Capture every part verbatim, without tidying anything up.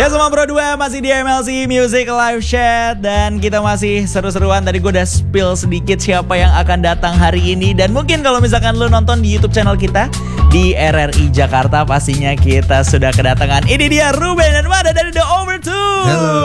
Ya semua bro dua masih di M L C Music Live Chat. Dan kita masih seru-seruan. Tadi gue udah spill sedikit siapa yang akan datang hari ini. Dan mungkin kalau misalkan lu nonton di YouTube channel kita di R R I Jakarta, pastinya kita sudah kedatangan. Ini dia Ruben dan Mada dari The Overtones. Halo.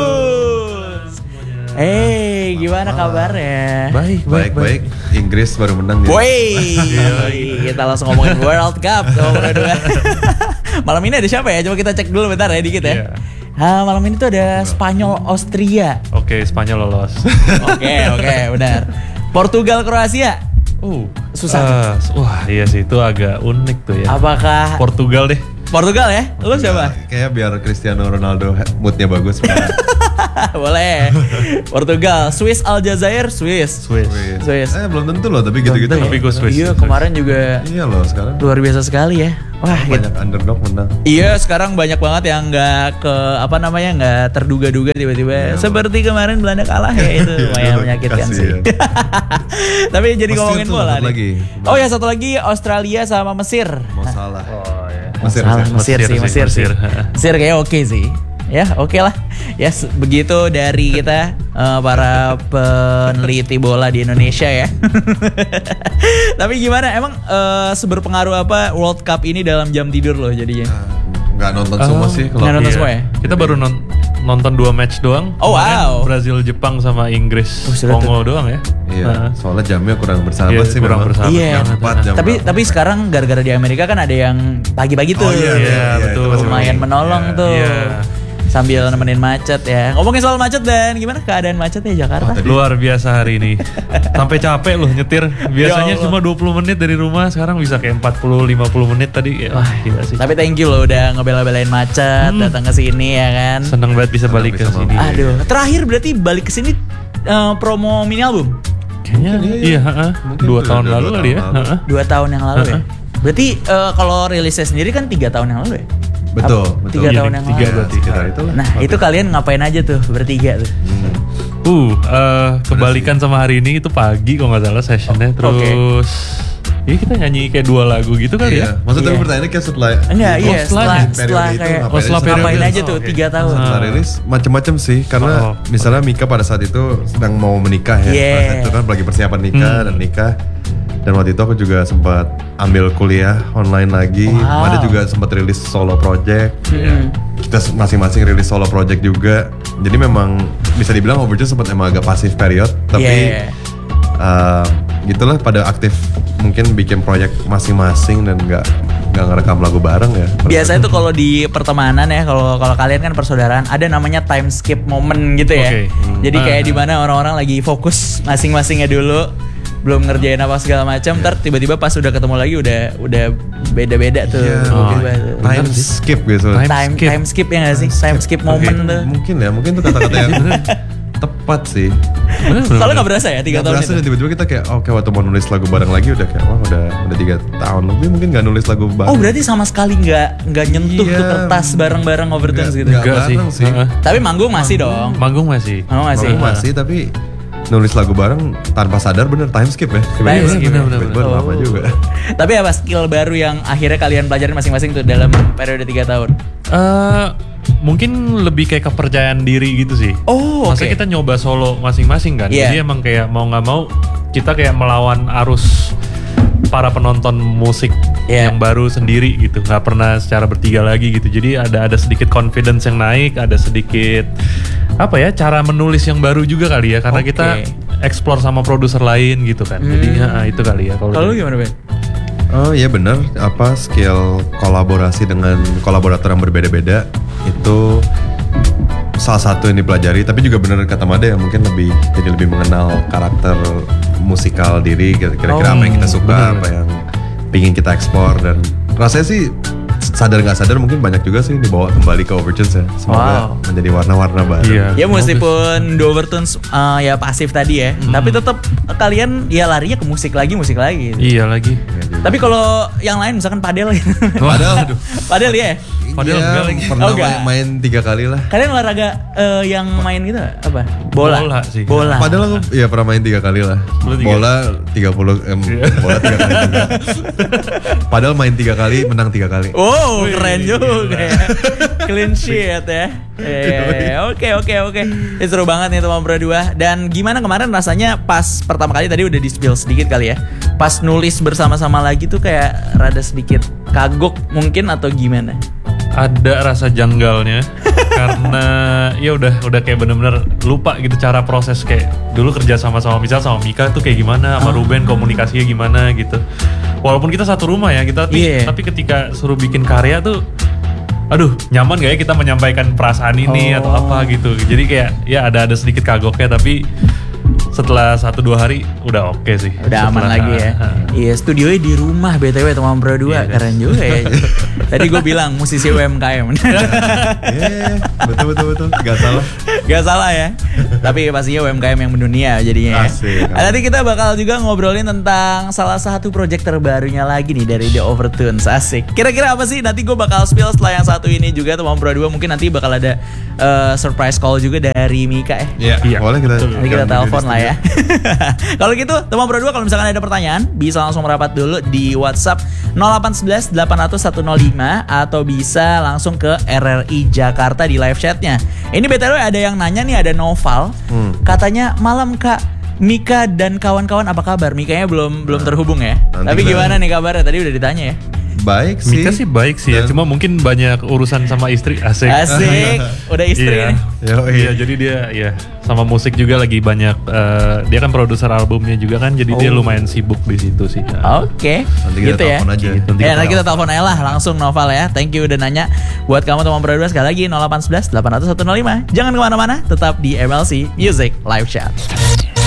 Hey, gimana kabarnya? Baik, baik, baik. Inggris baru menang dia. Woi, kita langsung ngomongin World Cup tuh bro dua. Malam ini ada siapa ya? Coba kita cek dulu bentar ya dikit ya. Yeah. Ha, malam ini tuh ada Spanyol Austria. Oke, okay, Spanyol lolos. Oke, oke, benar. Portugal Kroasia. Uh, susah. Uh, wah, iya sih itu agak unik tuh ya. Apakah Portugal deh? Portugal ya? Lu siapa? Kayak biar Cristiano Ronaldo moodnya bagus. Boleh. Portugal, Swiss Aljazair, Swiss. Swiss. Swiss. Eh belum tentu loh, tapi gitu-gitu. Tapi gue Swiss. Iya, kemarin juga. Iya loh sekarang. Luar biasa sekali ya. Wah, banyak gitu. Underdog menang. Iya, sekarang banyak banget yang nggak ke apa namanya nggak terduga-duga tiba-tiba. Ya, seperti kemarin Belanda kalah ya, itu lumayan menyakitkan sih. Tapi jadi Mesir ngomongin bola nih. Oh ya, satu lagi Australia sama Mesir. Mau salah. Oh ya. Mesir, Mesir, Mesir, Mesir sih, Mesir, Mesir sih. Mesir kayaknya oke sih. Ya oke okay lah. Ya yes, begitu dari kita uh, para peneliti bola di Indonesia ya. Tapi gimana emang uh, seberpengaruh apa World Cup ini dalam jam tidur loh jadinya? Nggak nonton uh, semua sih. Nggak nonton iya. semua ya? Kita baru non- nonton dua match doang. Oh wow. Brazil Jepang sama Inggris oh, Kongo doang ya. Iya. Uh. Soalnya jamnya kurang bersahabat iya, sih. Kurang bersahabat. Iya. Jam empat, jam tapi berapa? tapi sekarang gara-gara di Amerika kan ada yang pagi-pagi tuh. Oh iya, iya, iya betul. Lumayan menolong iya, tuh. Iya. Sambil nemenin macet ya. Ngomongin soal macet dan gimana keadaan macetnya Jakarta? Oh, luar biasa hari ini. Sampai capek loh nyetir. Biasanya cuma dua puluh menit dari rumah, sekarang bisa kayak empat puluh lima puluh menit tadi. Wah, gila sih. Tapi thank you loh udah ngebela-belain macet, hmm. datang ke sini ya kan. Seneng banget bisa Senang balik bisa ke sini. Aduh, terakhir berarti balik ke sini uh, promo mini album. Kayaknya iya, heeh. Dua tahun lalu kali ya. Dua tahun yang lalu ya. Berarti uh, kalau rilisnya sendiri kan tiga tahun yang lalu ya. Betul, betul. Tiga tahun yang tiga, lalu. Tiga, itulah. Nah itu kalian ngapain aja tuh bertiga tuh? Hmm. Uh, uh kebalikan sama hari ini itu pagi kalau nggak salah sessionnya. Terus, okay. ya kita nyanyi kayak dua lagu gitu kali iya. ya. Maksudnya iya. pertanyaannya kayak setelah. Enggak, oh, iya. Setelah setelah itu, kayak ngapain, oh, setelah aja, ngapain aja tuh oh, tiga okay. tahun. Setelah rilis macam-macam sih, karena oh, misalnya Mika pada saat itu sedang mau menikah ya. Yeah. Pada saat itu kan lagi persiapan nikah hmm. dan nikah. Dan waktu itu aku juga sempat ambil kuliah online lagi. Wow. Ada juga sempat rilis solo project. Hmm. Kita masing-masing rilis solo project juga. Jadi memang bisa dibilang Overtones sempat emang agak pasif period. Tapi yeah. uh, gitulah pada aktif mungkin bikin proyek masing-masing dan nggak nggak ngerekam lagu bareng ya. Biasanya tuh kalau di pertemanan ya, kalau kalau kalian kan persaudaraan, ada namanya time skip moment gitu ya. Okay. Hmm. Jadi kayak uh, di mana orang-orang lagi fokus masing-masingnya dulu, belum ngerjain apa segala macam, yeah. ntar tiba-tiba pas udah ketemu lagi udah udah beda-beda tuh. Yeah. Oh, oh, time skip gitu. Time, time skip, time skip ya nggak sih? Time skip moment okay. tuh. Mungkin ya, mungkin tuh kata-kata yang tepat sih. Soalnya nggak berasa ya tiga tahun berasa itu. Dan tiba-tiba kita kayak oke okay, waktu mau nulis lagu bareng lagi udah kayak wah udah udah tiga tahun lebih mungkin nggak nulis lagu bareng. Oh berarti sama sekali nggak nggak nyentuh iya, tuh kertas bareng-bareng Overtones gitu. Enggak sih. sih. Uh-huh. Tapi manggung masih dong. Manggung masih. Manggung masih. Manggung masih tapi nulis lagu bareng tanpa sadar bener time skip ya. Time skip bener-bener oh. lama juga. Tapi apa skill baru yang akhirnya kalian pelajarin masing-masing tuh dalam periode tiga tahun? Uh, mungkin lebih kayak kepercayaan diri gitu sih. Oh, oke. Maksudnya kita nyoba solo masing-masing kan. Yeah. Jadi emang kayak mau nggak mau kita kayak melawan arus para penonton musik yeah. yang baru sendiri gitu. Nggak pernah secara bertiga lagi gitu. Jadi ada ada sedikit confidence yang naik, ada sedikit apa ya cara menulis yang baru juga kali ya. Karena okay. kita explore sama produser lain gitu kan. Hmm. Jadi ya, itu kali ya. Kalau lu gimana Ben? Oh iya benar, apa skill kolaborasi dengan kolaborator yang berbeda-beda itu salah satu yang dipelajari. Tapi juga benar kata Mada ya mungkin lebih jadi lebih mengenal karakter musikal diri, kira-kira oh, apa yang kita suka, bener. Apa yang pingin kita ekspor. Dan rasanya sih sadar nggak sadar mungkin banyak juga sih dibawa kembali ke Overtones ya. Semoga wow. menjadi warna-warna baru. Iya. Ya meskipun The Overtones uh, ya pasif tadi ya, hmm. tapi tetap kalian ya larinya ke musik lagi, musik lagi. Iya lagi. Tapi kalau yang lain misalkan padel gitu. Padel aduh. Padel ya. Padahal Ya, enggak lagi. pernah Oh, enggak. main, main tiga kali lah. Kalian olahraga eh, yang main gitu apa? Bola. Bola sih. Bola. Padahal aku ya pernah main tiga kali lah. Lu tiga? Bola tiga puluh em, bola tiga kali juga. Padahal main tiga kali, menang tiga kali. Oh, Wih, keren juga gila. ya. Clean sheet ya. Eh, Oke, oke, oke. Ini seru banget nih teman berdua. Dan gimana kemarin rasanya pas pertama kali tadi udah di-spill sedikit kali ya. Pas nulis bersama-sama lagi tuh kayak rada sedikit kagok mungkin atau gimana? Ada rasa janggalnya karena ya udah udah kayak bener-bener lupa gitu cara proses kayak dulu kerja sama-sama misal sama Mika tuh kayak gimana sama Ruben komunikasinya gimana gitu. Walaupun kita satu rumah ya kita tapi, Iya. tapi ketika suruh bikin karya tuh aduh nyaman gak ya kita menyampaikan perasaan ini Oh. atau apa gitu. Jadi kayak ya ada ada sedikit kagoknya tapi setelah satu dua hari udah oke sih. Udah aman Setelah- lagi ya. Iya, studionya di rumah B T W teman berdua. Iya, Keren juga ya. Tadi gue bilang musisi U M K M. Iya, betul betul betul. Gak salah. Gak salah ya. Tapi pastinya U M K M yang mendunia jadinya. ya. Asik. Nah, nanti kita bakal juga ngobrolin tentang salah satu project terbarunya lagi nih dari The Overtones. Asik. Kira-kira apa sih? Nanti gue bakal spill setelah yang satu ini juga teman berdua. Mungkin nanti bakal ada eh, surprise call juga dari Mika ya. Iya, Iya, boleh kita. betul. Nanti kita telepon lah ya. Kalau gitu, teman berdua kalau misalkan ada pertanyaan, bisa langsung merapat dulu di WhatsApp nol delapan satu satu delapan nol nol satu nol lima atau bisa langsung ke R R I Jakarta di live chatnya. Ini B T W ada yang nanya nih, ada Noval. Hmm. Katanya malam Kak Mika dan kawan-kawan apa kabar? Mikanya belum belum terhubung ya. Nanti Tapi kita- gimana nih kabarnya? Tadi udah ditanya ya. Baik sih. Mika sih baik sih ya, Dan- cuma mungkin banyak urusan sama istri asik. Asik, udah istri Iya. nih. Yo, Iya, jadi dia ya sama musik juga lagi banyak. eh, dia kan produser albumnya juga kan, jadi dia Oh. lumayan sibuk di situ sih. Oke, Nanti kita gitu ya. telepon aja. Nanti Ya, kita nanti kita telepon aja lah langsung Noval ya. Thank you udah nanya. Buat kamu teman berdua sekali lagi nol delapan satu satu delapan nol nol satu nol lima. Jangan kemana-mana, tetap di M L C Music Live Chat.